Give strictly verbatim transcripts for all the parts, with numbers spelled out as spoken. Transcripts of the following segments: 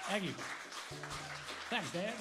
Thank you. Thanks, Dad.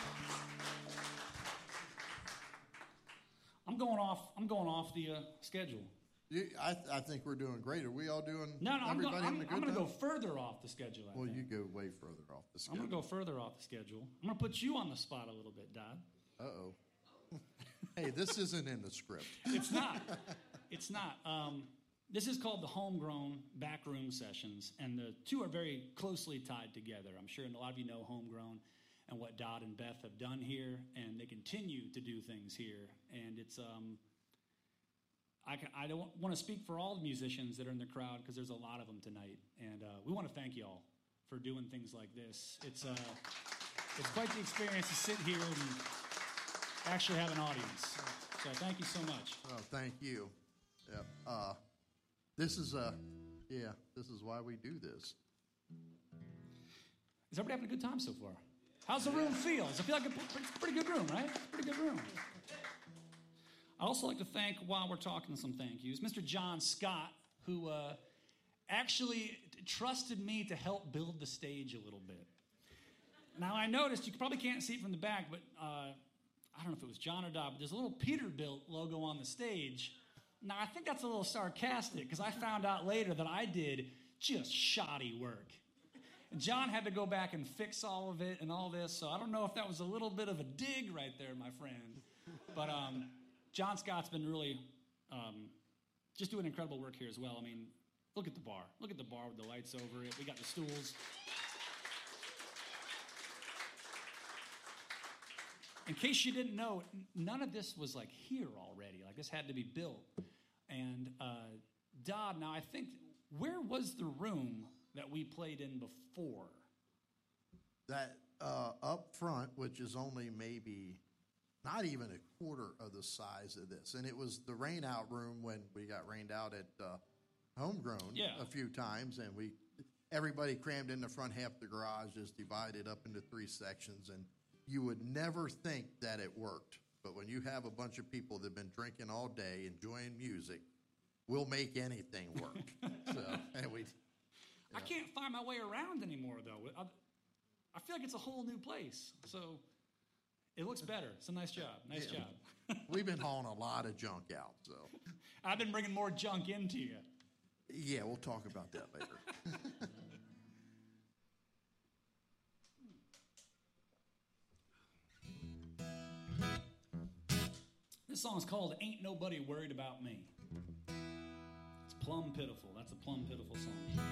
I'm going off. I'm going off the uh, schedule. You, I, I think we're doing great. Are we all doing? No, no. I'm, go, everybody I'm, having a good I'm going to go time? further off the schedule. I Well, think. you go way further off the I'm schedule. going to go further off the schedule. I'm going to put you on the spot a little bit, Dodd. Uh oh. Hey, this isn't in the script. It's not. It's not. Um, this is called the Homegrown Backroom Sessions, and the two are very closely tied together. I'm sure a lot of you know Homegrown and what Dodd and Beth have done here, and they continue to do things here. And it's, um, I, can, I don't want to speak for all the musicians that are in the crowd because there's a lot of them tonight, and uh, we want to thank you all for doing things like this. It's, uh, it's quite the experience to sit here and actually have an audience. So thank you so much. Oh, thank you. Yeah. Uh, this is uh, yeah. This is why we do this. Is everybody having a good time so far? How's the room feel? Does it feel like a pretty, pretty good room, right? Pretty good room. I'd also like to thank, while we're talking some thank yous, Mister John Scott, who uh, actually trusted me to help build the stage a little bit. Now, I noticed, you probably can't see it from the back, but uh, I don't know if it was John or Dodd, but there's a little Peterbilt logo on the stage. Now, I think that's a little sarcastic, because I found out later that I did just shoddy work. And John had to go back and fix all of it and all this, so I don't know if that was a little bit of a dig right there, my friend. But um, John Scott's been really um, just doing incredible work here as well. I mean, look at the bar. Look at the bar with the lights over it. We got the stools. In case you didn't know, none of this was like here already. Like this had to be built. And uh, Dodd, now I think, where was the room that we played in before? That uh, up front, which is only maybe not even a quarter of the size of this, and it was the rain out room when we got rained out at uh, Homegrown yeah. a few times, and we everybody crammed in the front half of the garage, is divided up into three sections, and you would never think that it worked. But when you have a bunch of people that have been drinking all day, enjoying music, we'll make anything work. so, and we. I can't find my way around anymore, though. I, I feel like it's a whole new place. So it looks better. It's a nice job. Nice Yeah. job. We've been hauling a lot of junk out. So I've been bringing more junk into you. Yeah, we'll talk about that later. This song is called Ain't Nobody Worried About Me. It's plumb pitiful. That's a plumb pitiful song.